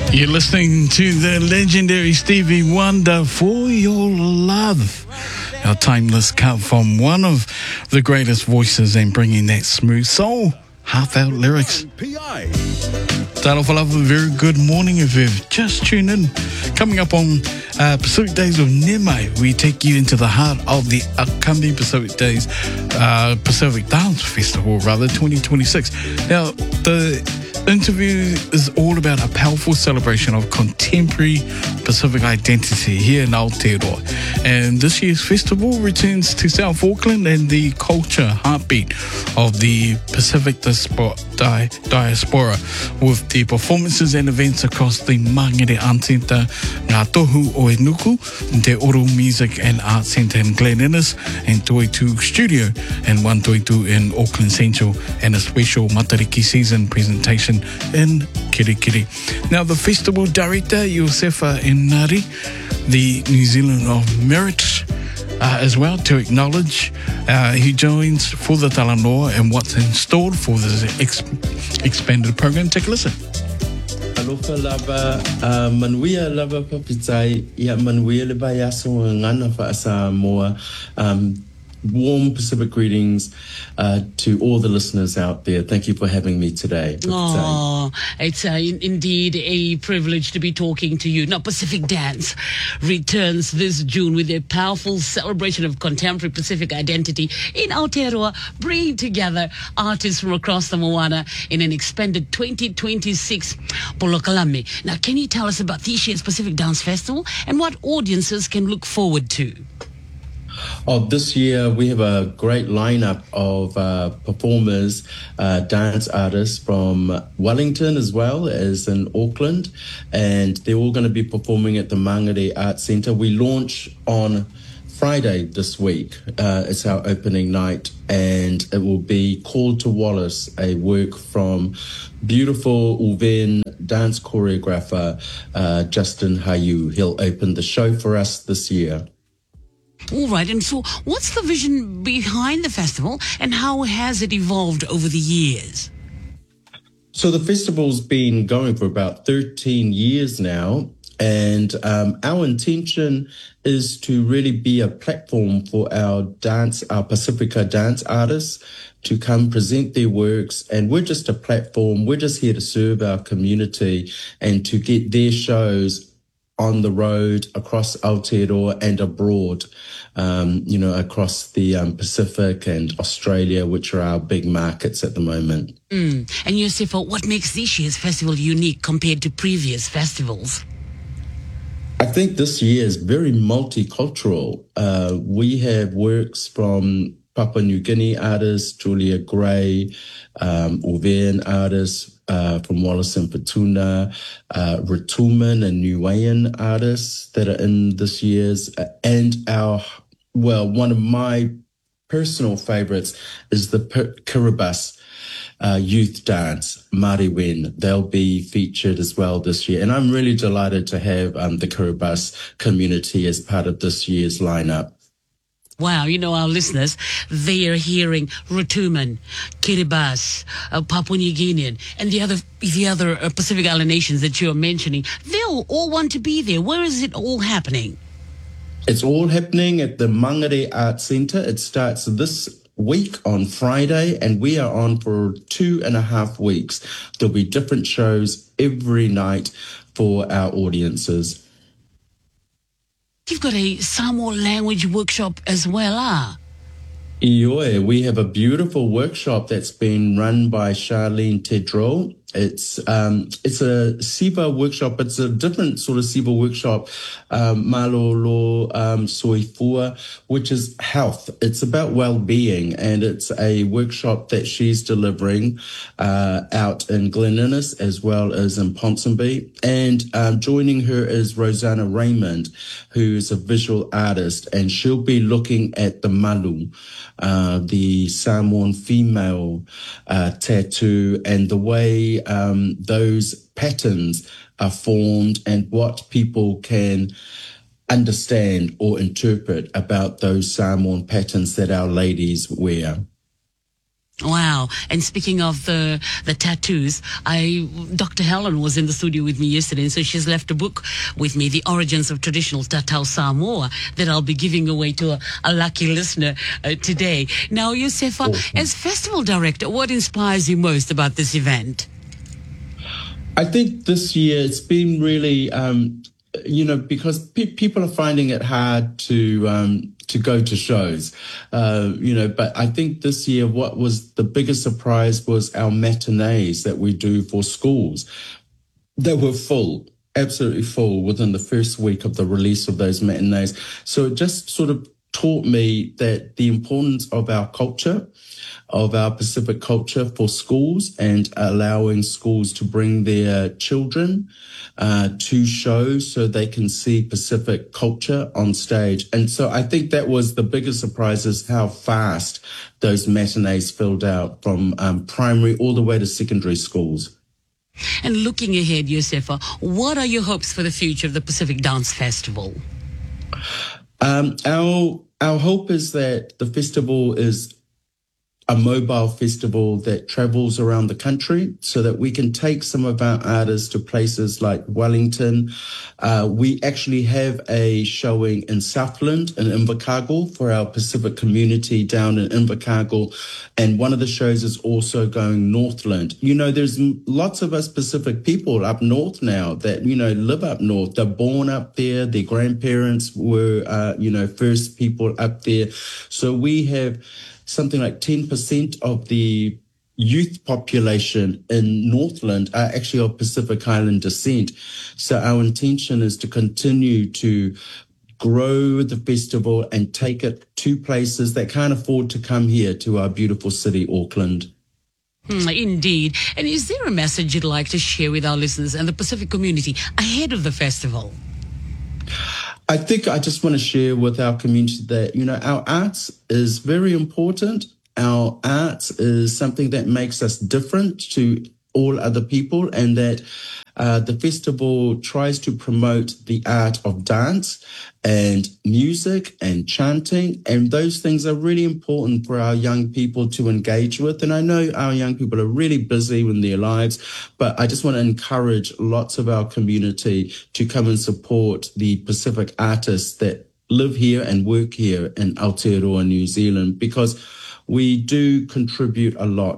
You're listening to the legendary Stevie Wonder, For Your Love. Our timeless cut from one of the greatest voices and bringing that smooth soul, half-out lyrics. Start off, I love a very good morning if you've just tuned in. Coming up on Pacific Days of Nemai, we take you into the heart of the upcoming Pacific Days, Pacific Dance Festival, 2026. Now, the interview is all about a powerful celebration of contemporary Pacific identity here in Aotearoa. And this year's festival returns to South Auckland and the culture heartbeat of the Pacific diaspora, with the performances and events across the Mangere Art Centre, Ngā Tohu o Enuku, Te Oro Music and Art Centre in Glen Innes, and Toitu Studio and One Toitu in Auckland Central, and a special Matariki season presentation in Kirikiri. Now, the festival director, Iosefa Enari, the New Zealand of Merit, as well, to acknowledge. He joins for the Talanoa and what's in store for this expanded program. Take a listen. Alofa lava manuia lava papitai ia manuia le bayaso ngana fa asa moa. Warm Pacific greetings to all the listeners out there. Thank you for having me today. Oh, it's indeed a privilege to be talking to you. Now, Pacific Dance returns this June with a powerful celebration of contemporary Pacific identity in Aotearoa, bringing together artists from across the Moana in an expanded 2026 Polokalame. Now, can you tell us about this year's Pacific Dance Festival and what audiences can look forward to? Oh, this year we have a great lineup of performers, dance artists from Wellington as well as in Auckland, and they're all going to be performing at the Mangere Art Centre. We launch on Friday this week. It's our opening night, and it will be Called to Wallace, a work from beautiful Uven dance choreographer Justin Hayu. He'll open the show for us this year. All right, and so what's the vision behind the festival and how has it evolved over the years? So the festival's been going for about 13 years now, and our intention is to really be a platform for our Pacifica dance artists to come present their works, and we're just a platform. We're just here to serve our community and to get their shows on the road across Aotearoa and abroad, across the Pacific and Australia, which are our big markets at the moment. And Iosefa, what makes this year's festival unique compared to previous festivals? I think this year is very multicultural. We have works from Papua New Guinea artists, Julia Gray, Uvean artists, from Wallace and Petuna, Rituman and Niuean artists that are in this year's, and one of my personal favorites is the Kiribati youth dance, Mariwen. They'll be featured as well this year. And I'm really delighted to have the Kiribati community as part of this year's lineup. Wow, our listeners, they are hearing Rituman, Kiribati, Papua New Guinean, and the other Pacific Island nations that you're mentioning. They'll all want to be there. Where is it all happening? It's all happening at the Mangere Art Centre. It starts this week on Friday, and we are on for 2.5 weeks. There'll be different shows every night for our audiences. You've got a Samoa language workshop as well, Ioe, we have a beautiful workshop that's been run by Charlene Tedro. It's a Siva workshop. It's a different sort of Siva workshop, Malolo Soifua, which is health. It's about well-being, and it's a workshop that she's delivering out in Glen Innes as well as in Ponsonby. And joining her is Rosanna Raymond, who's a visual artist, and she'll be looking at the malu, the Samoan female tattoo, and the way those patterns are formed and what people can understand or interpret about those Samoan patterns that our ladies wear. Wow. And speaking of the tattoos, Dr. Helen was in the studio with me yesterday, and so she's left a book with me, The Origins of Traditional Tattoo Samoa, that I'll be giving away to a lucky listener today. Now, Yosefa, as festival director, what inspires you most about this event? I think this year it's been really, because people are finding it hard to go to shows, but I think this year what was the biggest surprise was our matinees that we do for schools. They were full, absolutely full within the first week of the release of those matinees. So it just sort of taught me that the importance of our culture, of our Pacific culture for schools, and allowing schools to bring their children to shows so they can see Pacific culture on stage. And so I think that was the biggest surprise, is how fast those matinees filled out from primary all the way to secondary schools. And looking ahead, Yosefa, what are your hopes for the future of the Pacific Dance Festival? Our hope is that the festival is a mobile festival that travels around the country so that we can take some of our artists to places like Wellington. We actually have a showing in Southland in Invercargill for our Pacific community down in Invercargill. And one of the shows is also going Northland. There's lots of us Pacific people up north now that, live up north. They're born up there. Their grandparents were, first people up there. So we have something like 10% of the youth population in Northland are actually of Pacific Island descent. So our intention is to continue to grow the festival and take it to places that can't afford to come here to our beautiful city, Auckland. Indeed. And is there a message you'd like to share with our listeners and the Pacific community ahead of the festival? I think I just want to share with our community that, our arts is very important. Our arts is something that makes us different to all other people, and that the festival tries to promote the art of dance and music and chanting, and those things are really important for our young people to engage with. And I know our young people are really busy in their lives, but I just want to encourage lots of our community to come and support the Pacific artists that live here and work here in Aotearoa, New Zealand, because we do contribute a lot